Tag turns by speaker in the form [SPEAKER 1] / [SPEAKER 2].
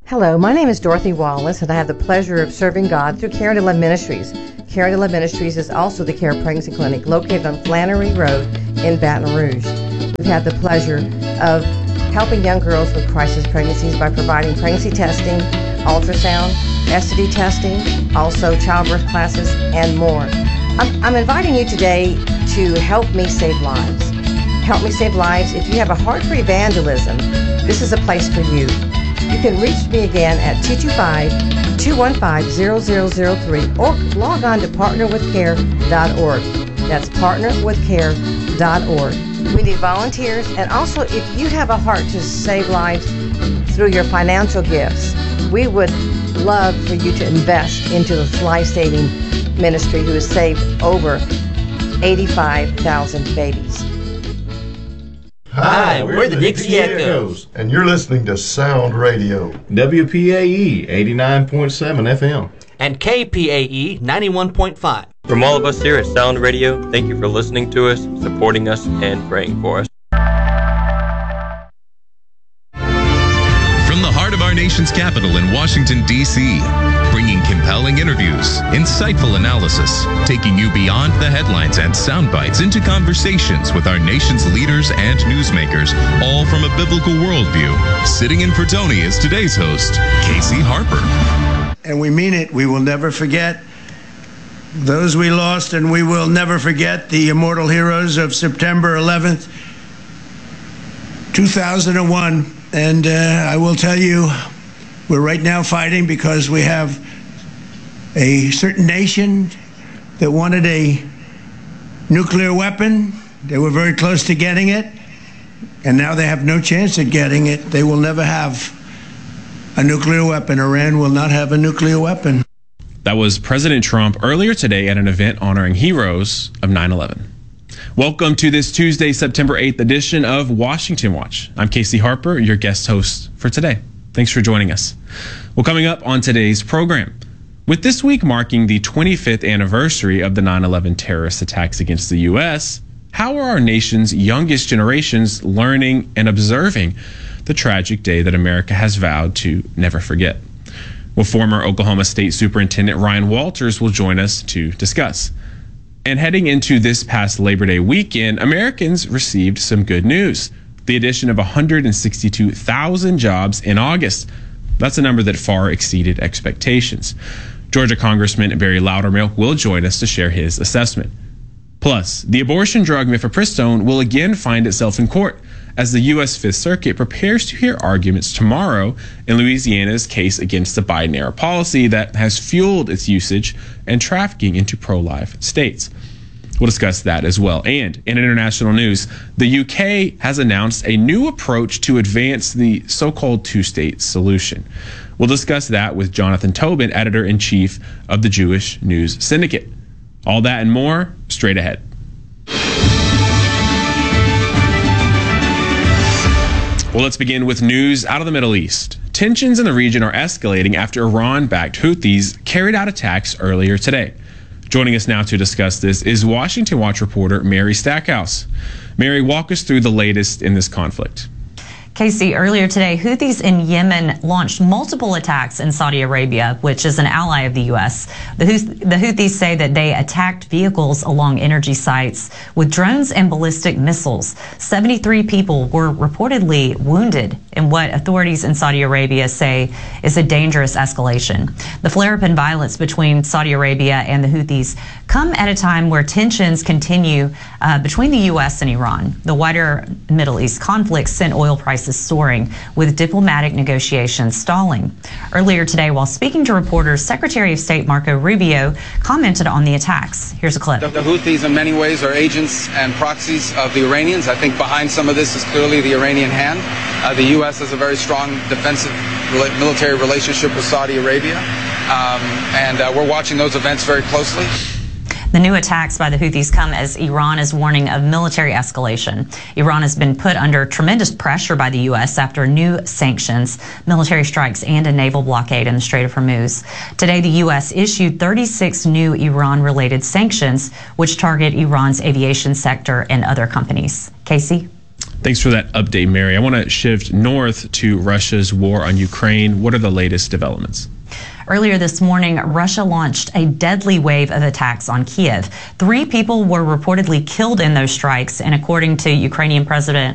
[SPEAKER 1] Hello, my name is Dorothy Wallace, and I have the pleasure of serving God through Care to Love Ministries. Care to Love Ministries is also the Care Pregnancy Clinic located on Flannery Road in Baton Rouge. We've had the pleasure of helping young girls with crisis pregnancies by providing pregnancy testing, ultrasound, STD testing, also childbirth classes, and more. I'm inviting you today to help me save lives. Help me save lives. If you have a heart for evangelism, this is a place for you. You can reach me again at 225-215-0003 or log on to partnerwithcare.org. That's partnerwithcare.org. We need volunteers, and also if you have a heart to save lives through your financial gifts, we would love for you to invest into this life-saving ministry who has saved over 85,000 babies.
[SPEAKER 2] Hi, we're the Dixie Echoes,
[SPEAKER 3] and you're listening to Sound Radio.
[SPEAKER 4] WPAE 89.7 FM.
[SPEAKER 2] And KPAE 91.5.
[SPEAKER 5] From all of us here at Sound Radio, thank you for listening to us, supporting us, and praying for us.
[SPEAKER 6] From the heart of our nation's capital in Washington, D.C., bringing compelling interviews, insightful analysis, taking you beyond the headlines and sound bites into conversations with our nation's leaders and newsmakers, all from a biblical worldview. Sitting in for Tony is today's host, Casey Harper.
[SPEAKER 7] And we mean it. We will never forget those we lost, and we will never forget the immortal heroes of September 11th, 2001. And I will tell you, we're right now fighting because we have a certain nation that wanted a nuclear weapon. They were very close to getting it, and now they have no chance at getting it. They will never have a nuclear weapon. Iran will not have a nuclear weapon.
[SPEAKER 8] That was President Trump earlier today at an event honoring heroes of 9/11. Welcome to this Tuesday, September 8th edition of Washington Watch. I'm Casey Harper, your guest host for today. Thanks for joining us. Well, coming up on today's program, with this week marking the 25th anniversary of the 9/11 terrorist attacks against the U.S., how are our nation's youngest generations learning and observing the tragic day that America has vowed to never forget? Well, former Oklahoma State Superintendent Ryan Walters will join us to discuss. And heading into this past Labor Day weekend, Americans received some good news. The addition of 162,000 jobs in August. That's a number that far exceeded expectations. Georgia Congressman Barry Loudermilk will join us to share his assessment. Plus, the abortion drug mifepristone will again find itself in court as the U.S. Fifth Circuit prepares to hear arguments tomorrow in Louisiana's case against the Biden-era policy that has fueled its usage and trafficking into pro-life states. We'll discuss that as well. And in international news, the UK has announced a new approach to advance the so-called two-state solution. We'll discuss that with Jonathan Tobin, editor-in-chief of the Jewish News Syndicate. All that and more straight ahead. Well, let's begin with news out of the Middle East. Tensions in the region are escalating after Iran-backed Houthis carried out attacks earlier today. Joining us now to discuss this is Washington Watch reporter Mary Stackhouse. Mary, walk us through the latest in this conflict.
[SPEAKER 9] Casey, earlier today, Houthis in Yemen launched multiple attacks in Saudi Arabia, which is an ally of the U.S. The Houthis say that they attacked vehicles along energy sites with drones and ballistic missiles. 73 people were reportedly wounded in what authorities in Saudi Arabia say is a dangerous escalation. The flare-up in violence between Saudi Arabia and the Houthis come at a time where tensions continue between the U.S. and Iran. The wider Middle East conflict sent oil prices soaring, with diplomatic negotiations stalling. Earlier today, while speaking to reporters, Secretary of State Marco Rubio commented on the attacks. Here's a clip.
[SPEAKER 10] The Houthis in many ways are agents and proxies of the Iranians. I think behind some of this is clearly the Iranian hand. The U.S. has a very strong defensive military relationship with Saudi Arabia, and we're watching those events very closely.
[SPEAKER 9] The new attacks by the Houthis come as Iran is warning of military escalation. Iran has been put under tremendous pressure by the U.S. after new sanctions, military strikes, and a naval blockade in the Strait of Hormuz. Today, the U.S. issued 36 new Iran-related sanctions, which target Iran's aviation sector and other companies. Casey?
[SPEAKER 8] Thanks for that update, Mary. I want to shift north to Russia's war on Ukraine. What are the latest developments?
[SPEAKER 9] Earlier this morning, Russia launched a deadly wave of attacks on Kiev. 3 people were reportedly killed in those strikes, and according to Ukrainian President